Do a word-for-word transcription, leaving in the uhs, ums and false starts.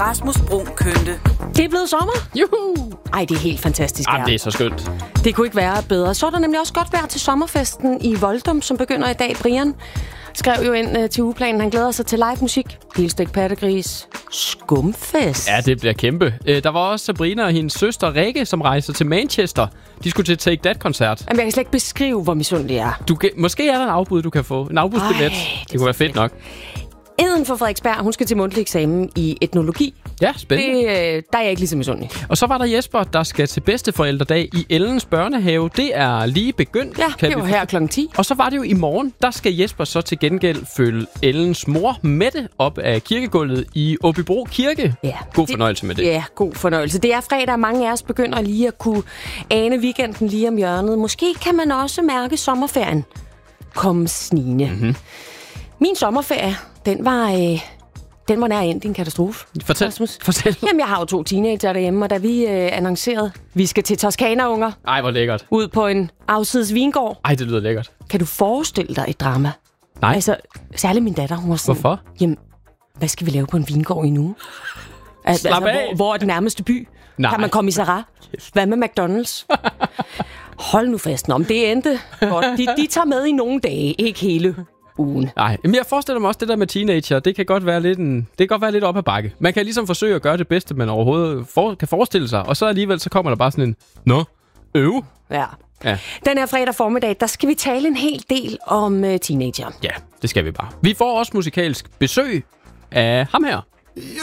Rasmus Bruun Kønte. Det er blevet sommer. Juhu! Ej, det er helt fantastisk. Jamen, det er så skønt. Det kunne ikke være bedre. Så er der nemlig også godt vejr til sommerfesten i Voldum, som begynder i dag. Brian skrev jo ind uh, til ugeplanen. Han glæder sig til live musik. Helstegt pattegris. Skumfest. Ja, det bliver kæmpe. Øh, der var også Sabrina og hendes søster Rikke, som rejser til Manchester. De skulle til Take That-koncert. Jamen, jeg kan slet ikke beskrive, hvor misundelig jeg er. Du kan, måske er der en afbud, du kan få. En afbudsbillet. Det, det kunne være fedt nok. Eden for Frederiksberg, hun skal til mundtlig eksamen i etnologi. Ja, spændende. Det, øh, der er jeg ikke lige så misundelig. Og så var der Jesper, der skal til bedsteforældredag i Ellens børnehave. Det er lige begyndt. Ja, kan det var vi her klokken ti. Og så var det jo i morgen, der skal Jesper så til gengæld følge Ellens mor Mette op af kirkegulvet i Åbybro Kirke. Ja, God det, fornøjelse med det. Ja, god fornøjelse. Det er fredag, og mange af os begynder lige at kunne ane weekenden lige om hjørnet. Måske kan man også mærke sommerferien komme snigende. Mm-hmm. Min sommerferie, den var... Øh, Den var nær endt i en katastrofe. Fortæl. Rasmus. Fortæl. Jamen, jeg har jo to teenager derhjemme, og da vi øh, annoncerede, vi skal til Toskana-unger Ej, hvor lækkert. ud på en afsides vingård. Ej, det lyder lækkert. Kan du forestille dig et drama? Nej. Altså, særligt min datter, hun var sådan... Hvorfor? Jamen, hvad skal vi lave på en vingård i nu? Altså, Slap af. Hvor, hvor er den nærmeste by? Nej. Kan man komme i Sarah? Hvad med McDonald's? Hold nu fast. Nå, men det endte godt. De, de tager med i nogle dage, ikke hele ugen. Nej, men jeg forestiller mig også det der med teenager. Det kan godt være lidt en, det kan godt være lidt op ad bakke. Man kan ligesom forsøge at gøre det bedste, man overhovedet for, kan forestille sig. Og så alligevel så kommer der bare sådan en, nå, øv. Ja. Ja. Den her fredag formiddag, der skal vi tale en hel del om uh, teenager. Ja, det skal vi bare. Vi får også musikalsk besøg af ham her.